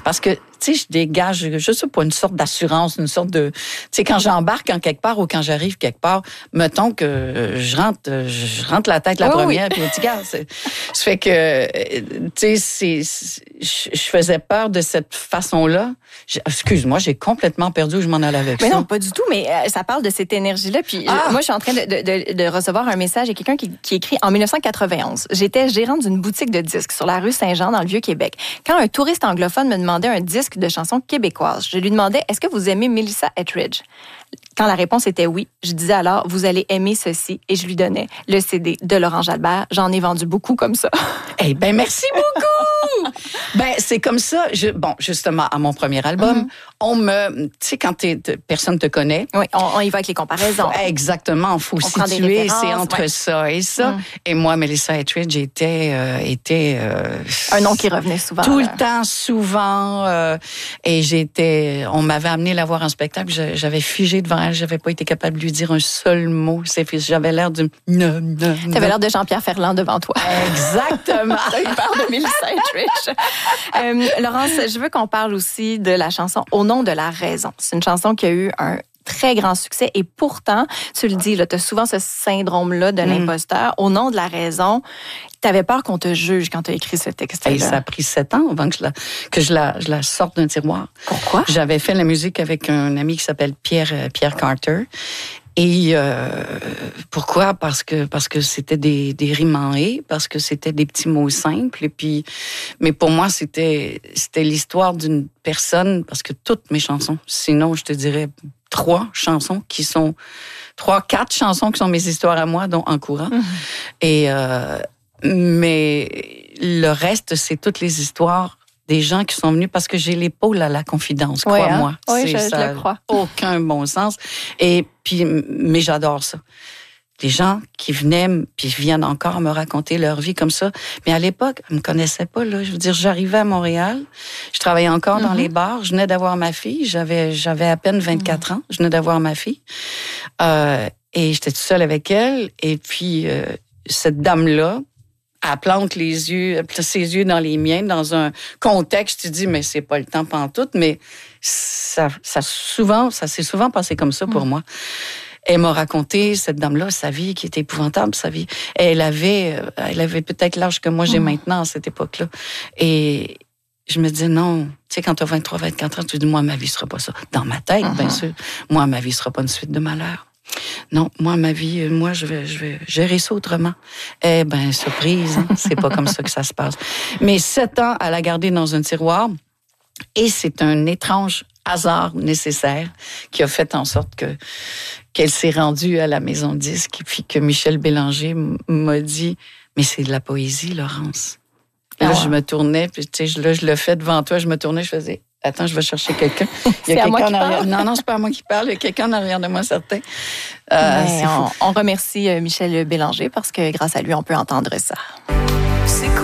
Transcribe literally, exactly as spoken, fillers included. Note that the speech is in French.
Parce que, tu sais, je dégage, je sais pas, une sorte d'assurance, une sorte de... Tu sais, quand j'embarque en quelque part ou quand j'arrive quelque part, mettons que je rentre, je rentre la tête la oh, première, oui. puis tu regarde, ça fait que, tu sais, je faisais peur de cette façon-là. Je, excuse-moi, j'ai complètement perdu où je m'en allais avec mais ça. Mais non, pas du tout, mais euh, ça parle de cette énergie-là. Puis ah. je, moi, je suis en train de, de, de recevoir un message. Il y a quelqu'un qui, qui écrit en dix-neuf cent quatre-vingt-onze. J'étais gérante d'une boutique de disques sur la rue Saint-Jean, dans le Vieux-Québec. Quand un touriste anglophone me demandait un disque de chansons québécoises, je lui demandais « Est-ce que vous aimez Melissa Etheridge ?» Quand la réponse était oui, je disais alors « Vous allez aimer ceci » et je lui donnais le C D de Laurent Jalbert. J'en ai vendu beaucoup comme ça. Eh bien, merci beaucoup! Ben c'est comme ça. Je, bon, justement, à mon premier album, mm-hmm. on me... Tu sais, quand t'es, personne te connaît... Oui, on, on y va avec les comparaisons. Exactement, il faut on situer, c'est entre ouais. ça et ça. Mm. Et moi, Melissa Etheridge était... Euh, était euh, un nom qui revenait souvent. Tout là. le temps, souvent. Euh, et j'étais... On m'avait amené la voir en spectacle, j'avais figé devant elle, j'avais pas été capable de lui dire un seul mot. J'avais l'air de... T'avais l'air de Jean-Pierre Ferland devant toi. Exactement. T'as eu peur de Melissa Etheridge. euh, Laurence, je veux qu'on parle aussi de la chanson « Au nom de la raison ». C'est une chanson qui a eu un très grand succès et pourtant, tu le dis, tu as souvent ce syndrome-là de l'imposteur. Mm. Au nom de la raison, tu avais peur qu'on te juge quand tu as écrit ce texte-là. Et ça a pris sept ans avant que je la, que je la, je la sorte d'un tiroir. Pourquoi? J'avais fait la musique avec un ami qui s'appelle Pierre, Pierre Carter. Et euh, pourquoi? Parce que parce que c'était des, des rimes en et, parce que c'était des petits mots simples. Et puis, mais pour moi, c'était c'était l'histoire d'une personne, parce que toutes mes chansons, sinon je te dirais trois chansons qui sont trois, quatre chansons qui sont mes histoires à moi, dont En courant. Mm-hmm. Et euh, mais le reste, c'est toutes les histoires des gens qui sont venus parce que j'ai l'épaule à la confidence, oui, crois-moi. Hein? Oui, c'est, je, ça je le crois. Aucun bon sens. Et puis, mais j'adore ça. Des gens qui venaient, puis viennent encore me raconter leur vie comme ça. Mais à l'époque, ils me connaissaient pas, là. Je veux dire, j'arrivais à Montréal, je travaillais encore mm-hmm. dans les bars, je venais d'avoir ma fille, j'avais, j'avais à peine vingt-quatre mm-hmm. ans, je venais d'avoir ma fille. Euh, et j'étais toute seule avec elle. Et puis, euh, cette dame-là, elle plante les yeux, ses yeux dans les miens, dans un contexte, tu dis, mais c'est pas le temps pantoute, mais ça, ça souvent, ça s'est souvent passé comme ça pour mmh. moi. Elle m'a raconté, cette dame-là, sa vie qui était épouvantable, sa vie. Elle avait, elle avait peut-être l'âge que moi j'ai mmh. maintenant à cette époque-là. Et je me disais, non, tu sais, quand tu as vingt-trois, vingt-quatre ans, tu dis, moi, ma vie sera pas ça. Dans ma tête, mmh. bien sûr, moi, ma vie sera pas une suite de malheurs. Non, moi, ma vie, moi, je vais, je vais gérer ça autrement. Eh bien, surprise, hein? C'est pas comme ça que ça se passe. Mais sept ans à la garder dans un tiroir, et c'est un étrange hasard nécessaire qui a fait en sorte que qu'elle s'est rendue à la maison de disque, puis que Michel Bélanger m'a dit, mais c'est de la poésie, Laurence. Là, ah ouais. je me tournais, puis tu sais, là, je le fais devant toi, je me tournais, je faisais... Attends, je vais chercher quelqu'un. Il y a quelqu'un en arrière. Parle? Non, non, c'est pas à moi qui parle. Il y a quelqu'un en arrière de moi, certain. Euh, on, on remercie Michel Bélanger parce que grâce à lui, on peut entendre ça.